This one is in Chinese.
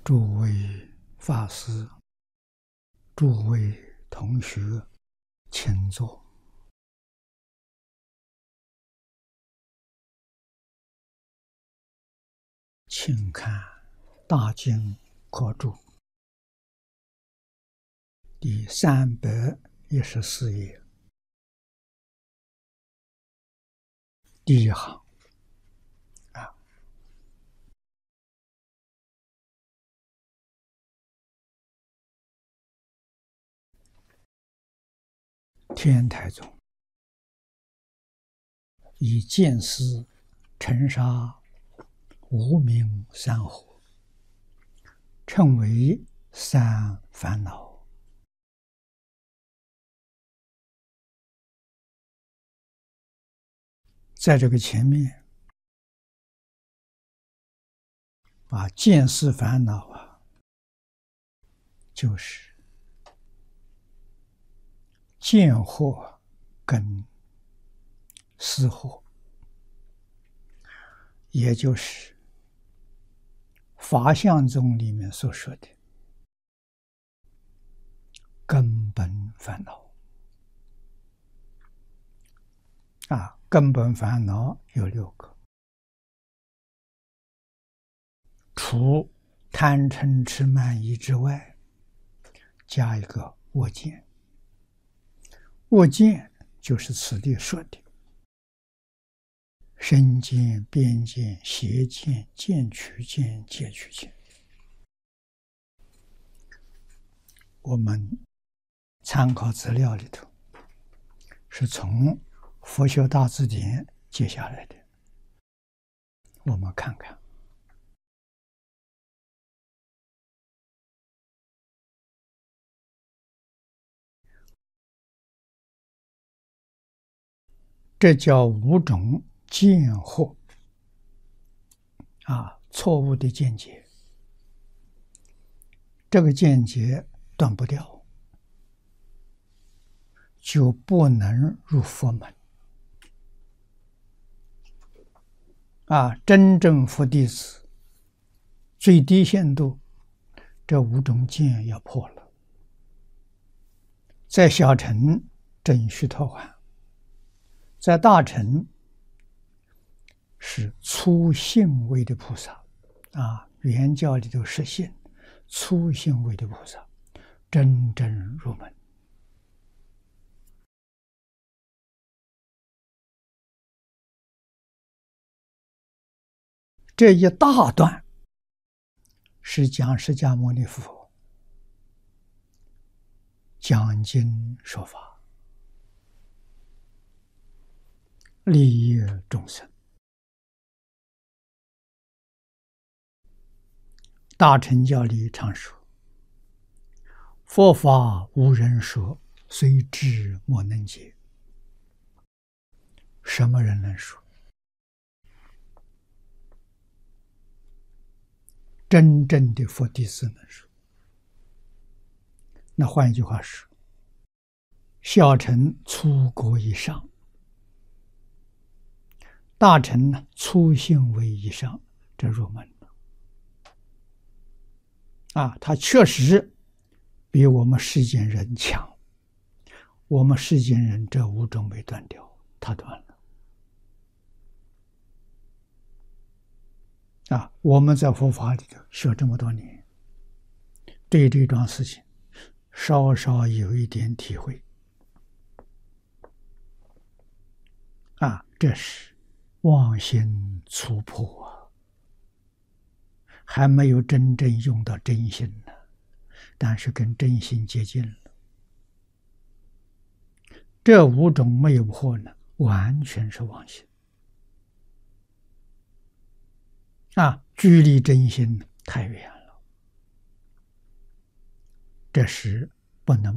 诸位法师、诸位同学，请坐。请看《大经科注》第314页，第一行天台宗以见思尘沙无明三惑，称为三烦恼。在这个前面见思烦恼就是见惑跟思惑，也就是法相宗里面所说的根本烦恼。根本烦恼有6个，除贪嗔痴慢疑之外，加一个我见。我见就是此地说的身见、边见、邪见、见取见、戒取见。我们参考资料里头是从佛学大字典接下来的，我们看看。这叫5种见惑错误的见解。这个见解断不掉，就不能入佛门。真正佛弟子最低限度这5种见要破了。在小乘正须陀洹，在大乘是粗信位的菩萨原教里头是信粗信位的菩萨真正入门。这一大段是讲释迦牟尼佛讲经说法，利益众生。大乘教里常说，佛法无人说，虽知莫能解。什么人能说？真正的佛弟子能说。那换一句话说，小乘粗果以上，大乘呢粗信位以上，这入门了。他确实比我们世间人强。我们世间人这5种没断掉，他断了。我们在佛法里头学这么多年，对这桩事情稍稍有一点体会。这是妄心粗破还没有真正用到真心呢，但是跟真心接近了。这5种没有破呢，完全是妄心。距离真心太远了，这是不能